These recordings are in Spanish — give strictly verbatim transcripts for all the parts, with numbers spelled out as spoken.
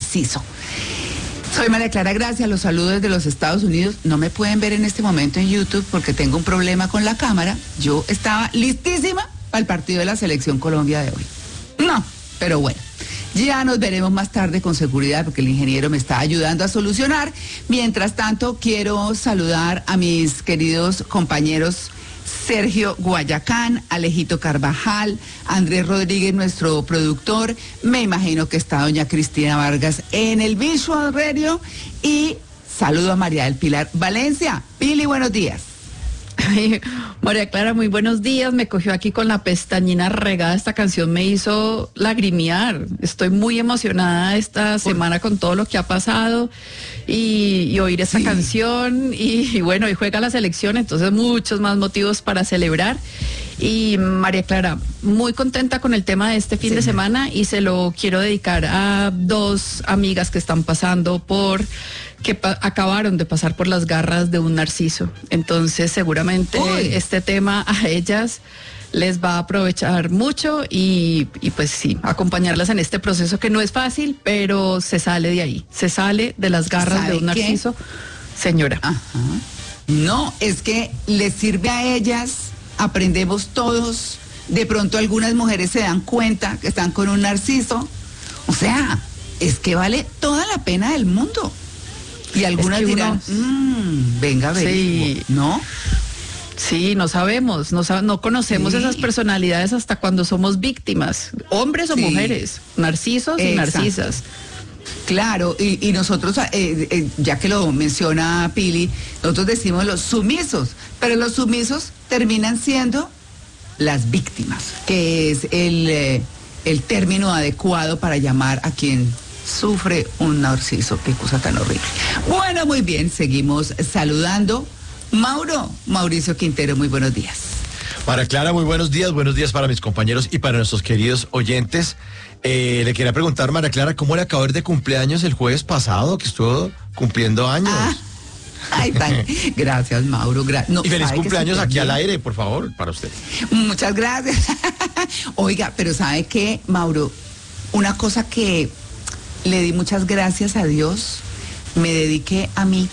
narciso. Soy María Clara Gracia, los saludos desde los Estados Unidos. No me pueden ver en este momento en YouTube porque tengo un problema con la cámara. Yo estaba listísima para el partido de la Selección Colombia de hoy. No, pero bueno, ya nos veremos más tarde con seguridad porque el ingeniero me está ayudando a solucionar. Mientras tanto, quiero saludar a mis queridos compañeros Sergio Guayacán, Alejito Carvajal, Andrés Rodríguez, nuestro productor. Me imagino que está doña Cristina Vargas en el Visual Radio. Y saludo a María del Pilar Valencia. Pili, buenos días. Ay, María Clara, muy buenos días. Me cogió aquí con la pestañina regada. Esta canción me hizo lagrimear. Estoy muy emocionada esta semana con todo lo que ha pasado y, y oír esta sí. canción. Y, y bueno, y juega la selección, entonces muchos más motivos para celebrar. Y María Clara, muy contenta con el tema de este fin sí. de semana y se lo quiero dedicar a dos amigas que están pasando por... que pa- acabaron de pasar por las garras de un narciso. Entonces seguramente Uy. este tema a ellas les va a aprovechar mucho y, y pues sí, acompañarlas en este proceso que no es fácil, pero se sale de ahí, se sale de las garras de un narciso, qué? señora. Ajá. No, es que les sirve a ellas, aprendemos todos, de pronto algunas mujeres se dan cuenta que están con un narciso, o sea, es que vale toda la pena del mundo. Y algunas es que dirán, uno... mmm, venga a ver, sí. ¿no? Sí, no sabemos, no, sab- no conocemos sí. esas personalidades hasta cuando somos víctimas, hombres o sí. mujeres, narcisos Exacto. y narcisas. Claro, y, y nosotros, eh, eh, ya que lo menciona Pili, nosotros decimos los sumisos, pero los sumisos terminan siendo las víctimas, que es el, eh, el término adecuado para llamar a quien sufre un narciso. Qué cosa tan horrible. Bueno, muy bien, seguimos saludando. Mauro, Mauricio Quintero, muy buenos días. María Clara, muy buenos días, buenos días para mis compañeros y para nuestros queridos oyentes. Eh, le quería preguntar, María Clara, ¿cómo le acabó de cumpleaños el jueves pasado, que estuvo cumpliendo años? Ah, ay, tan, gracias, Mauro. Gra- no, y feliz cumpleaños aquí bien. Al aire, por favor, para usted. Muchas gracias. Oiga, pero ¿sabe qué, Mauro? Una cosa que le di muchas gracias a Dios, me dediqué a mí.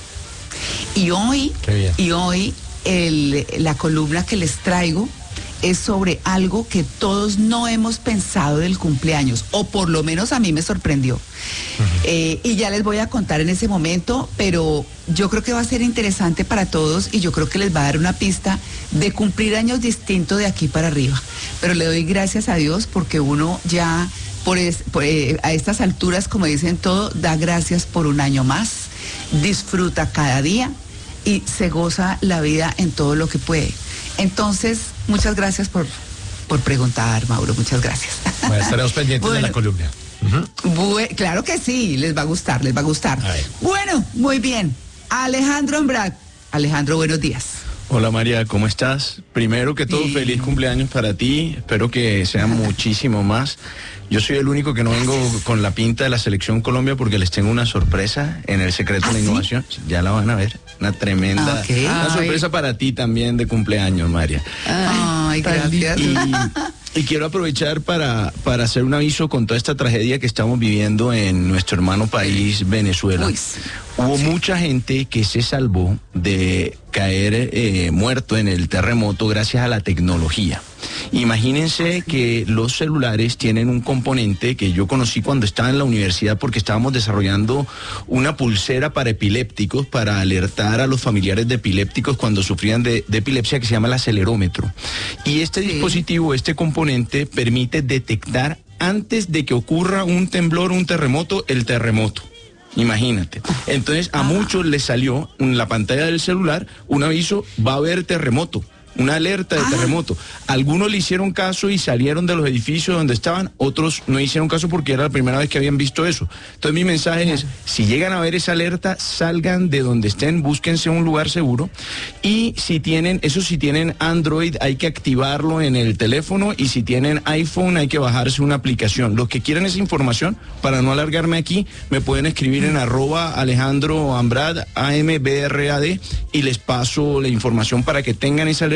Y hoy, y hoy el, la columna que les traigo es sobre algo que todos no hemos pensado del cumpleaños, o por lo menos a mí me sorprendió. Uh-huh. Eh, y ya les voy a contar en ese momento, pero yo creo que va a ser interesante para todos y yo creo que les va a dar una pista de cumplir años distintos de aquí para arriba. Pero le doy gracias a Dios porque uno ya... Por, es, por eh, a estas alturas, como dicen todo, da gracias por un año más, disfruta cada día y se goza la vida en todo lo que puede. Entonces, muchas gracias por, por preguntar, Mauro, muchas gracias. Bueno, estaremos pendientes bueno, de la columna. Uh-huh. Bu- claro que sí, les va a gustar, les va a gustar. Bueno, muy bien. Alejandro Ambrat. Alejandro, buenos días. Hola María, ¿cómo estás? Primero que todo, sí. feliz cumpleaños para ti, espero que sea muchísimo más. Yo soy el único que no vengo con la pinta de la Selección Colombia porque les tengo una sorpresa en el secreto ¿Ah, de la innovación. ¿Sí? Ya la van a ver, una tremenda, okay. una sorpresa para ti también de cumpleaños, María. Ay, gracias. Y, y quiero aprovechar para, para hacer un aviso con toda esta tragedia que estamos viviendo en nuestro hermano país, Venezuela. Uy, sí. Hubo sí. mucha gente que se salvó de caer eh, muerto en el terremoto gracias a la tecnología. Imagínense que los celulares tienen un componente que yo conocí cuando estaba en la universidad porque estábamos desarrollando una pulsera para epilépticos para alertar a los familiares de epilépticos cuando sufrían de, de epilepsia, que se llama el acelerómetro. Y este sí. dispositivo, este componente permite detectar antes de que ocurra un temblor, un terremoto, el terremoto. Imagínate. Entonces a muchos les salió en la pantalla del celular un aviso, va a haber terremoto. una alerta de ah. terremoto. Algunos le hicieron caso y salieron de los edificios donde estaban, otros no hicieron caso porque era la primera vez que habían visto eso. Entonces mi mensaje claro. es, si llegan a ver esa alerta, salgan de donde estén, búsquense un lugar seguro, y si tienen, eso si tienen Android, hay que activarlo en el teléfono, y si tienen iPhone, hay que bajarse una aplicación. Los que quieran esa información, para no alargarme aquí, me pueden escribir en arroba Alejandro Ambrad, A M B R A D, y les paso la información para que tengan esa alerta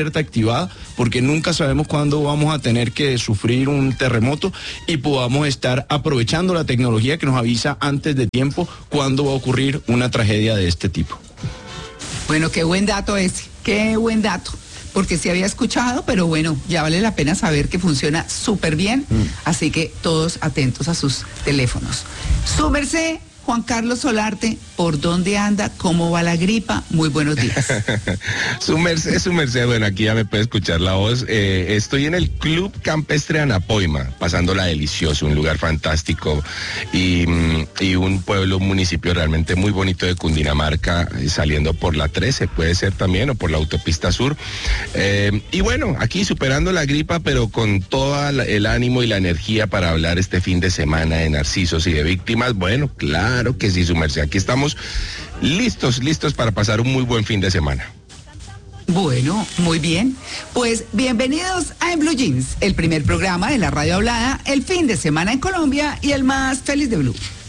alerta activada, porque nunca sabemos cuándo vamos a tener que sufrir un terremoto y podamos estar aprovechando la tecnología que nos avisa antes de tiempo cuándo va a ocurrir una tragedia de este tipo. Bueno, qué buen dato ese, qué buen dato. Porque sí había escuchado, pero bueno, ya vale la pena saber que funciona súper bien. Mm. Así que todos atentos a sus teléfonos. Su merced, Juan Carlos Solarte, ¿por dónde anda? ¿Cómo va la gripa? Muy buenos días. Su merced, su merced, bueno, aquí ya me puede escuchar la voz. Eh, estoy en el Club Campestre Anapoima, pasándola delicioso, un lugar fantástico y, y un pueblo, un municipio realmente muy bonito de Cundinamarca, saliendo por la trece, puede ser también, o por la autopista sur. Eh, y bueno, aquí superando la gripa, pero con todo el ánimo y la energía para hablar este fin de semana de narcisos y de víctimas. Bueno, claro. Claro que sí, su merced. Aquí estamos listos, listos para pasar un muy buen fin de semana. Bueno, muy bien. Pues bienvenidos a En Blue Jeans, el primer programa de la radio hablada, el fin de semana en Colombia y el más feliz de Blue.